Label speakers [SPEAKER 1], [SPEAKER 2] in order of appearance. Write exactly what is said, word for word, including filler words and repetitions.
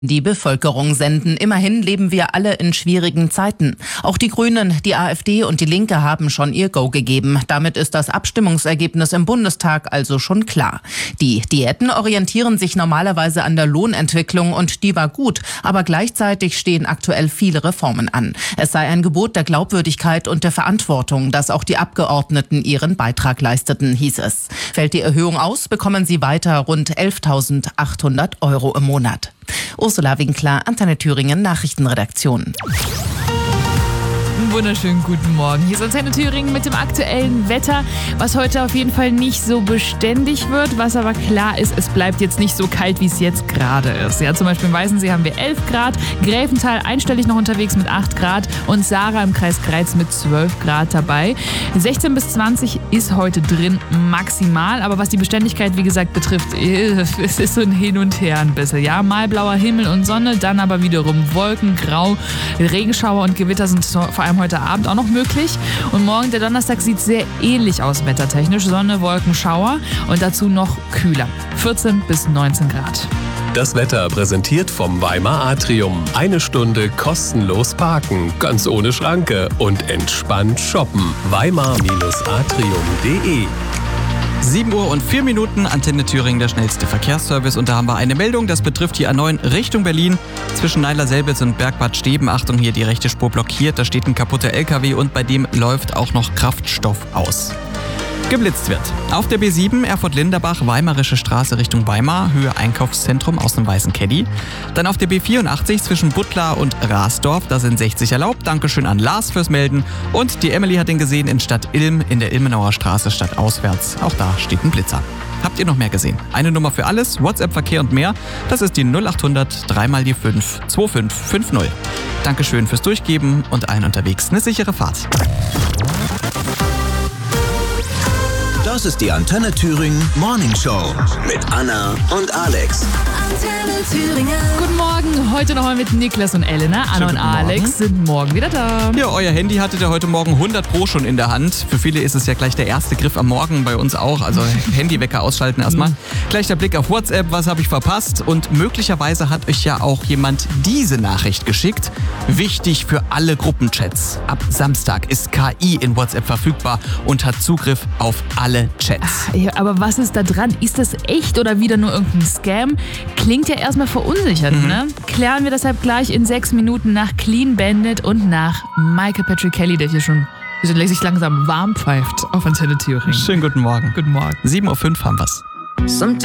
[SPEAKER 1] Die Bevölkerung senden. Immerhin leben wir alle in schwierigen Zeiten. Auch die Grünen, die AfD und die Linke haben schon ihr Go gegeben. Damit ist das Abstimmungsergebnis im Bundestag also schon klar. Die Diäten orientieren sich normalerweise an der Lohnentwicklung und die war gut. Aber gleichzeitig stehen aktuell viele Reformen an. Es sei ein Gebot der Glaubwürdigkeit und der Verantwortung, dass auch die Abgeordneten ihren Beitrag leisteten, hieß es. Fällt die Erhöhung aus, bekommen sie weiter rund elftausendachthundert Euro im Monat. Ursula Winkler, Antenne Thüringen Nachrichtenredaktion.
[SPEAKER 2] Wunderschönen guten Morgen. Hier ist Antenne Thüringen mit dem aktuellen Wetter, was heute auf jeden Fall nicht so beständig wird, was aber klar ist, es bleibt jetzt nicht so kalt, wie es jetzt gerade ist. Ja, zum Beispiel in Weißensee haben wir elf Grad, Gräfenthal einstellig noch unterwegs mit acht Grad und Sarah im Kreis Greiz mit zwölf Grad dabei. sechzehn bis zwanzig ist heute drin maximal, aber was die Beständigkeit, wie gesagt, betrifft, es ist so ein Hin und Her ein bisschen. Ja, mal blauer Himmel und Sonne, dann aber wiederum Wolken, Grau, Regenschauer und Gewitter sind vor allem heute Abend auch noch möglich. Und morgen, der Donnerstag, sieht sehr ähnlich aus wettertechnisch. Sonne, Wolken, Schauer und dazu noch kühler. vierzehn bis neunzehn Grad.
[SPEAKER 3] Das Wetter präsentiert vom Weimar Atrium. Eine Stunde kostenlos parken, ganz ohne Schranke und entspannt shoppen. Weimar Atrium punkt de
[SPEAKER 4] sieben Uhr und vier Minuten, Antenne Thüringen, der schnellste Verkehrsservice. Und da haben wir eine Meldung, das betrifft die A neun Richtung Berlin. Zwischen Neiler-Selbitz und Bergbad Steben, Achtung, hier die rechte Spur blockiert. Da steht ein kaputter L K W und bei dem läuft auch noch Kraftstoff aus. Geblitzt wird. Auf der B sieben Erfurt-Linderbach, Weimarische Straße Richtung Weimar, Höhe Einkaufszentrum aus einem weißen Caddy. Dann auf der B vierundachtzig zwischen Buttlar und Rasdorf, da sind sechzig erlaubt. Dankeschön an Lars fürs Melden. Und die Emily hat den gesehen in Stadt Ilm, in der Ilmenauer Straße stadtauswärts. Auch da steht ein Blitzer. Habt ihr noch mehr gesehen? Eine Nummer für alles, WhatsApp-Verkehr und mehr, das ist die null acht hundert drei mal die fünf zwei fünf fünf null. Dankeschön fürs Durchgeben und allen unterwegs eine sichere Fahrt.
[SPEAKER 5] Das ist die Antenne Thüringen Morning Show mit Anna und Alex.
[SPEAKER 2] Antenne Thüringen. Guten Morgen, heute nochmal mit Niklas und Elena. Anna und Alex sind morgen wieder da.
[SPEAKER 4] Ja, euer Handy hattet ihr heute Morgen hundert Pro schon in der Hand. Für viele ist es ja gleich der erste Griff am Morgen, bei uns auch. Also Handywecker ausschalten erstmal. Mhm. Gleich der Blick auf WhatsApp, was habe ich verpasst? Und möglicherweise hat euch ja auch jemand diese Nachricht geschickt. Wichtig für alle Gruppenchats. Ab Samstag ist K I in WhatsApp verfügbar und hat Zugriff auf alle Chats.
[SPEAKER 2] Ja, aber was ist da dran? Ist das echt oder wieder nur irgendein Scam? Klingt ja erstmal verunsichert, mhm. ne? Klären wir deshalb gleich in sechs Minuten nach Clean Bandit und nach Michael Patrick Kelly, der hier schon sich langsam warm pfeift auf Antenne Thüringen.
[SPEAKER 4] Schönen guten Morgen.
[SPEAKER 2] Guten Morgen.
[SPEAKER 4] sieben Uhr fünf haben wir's.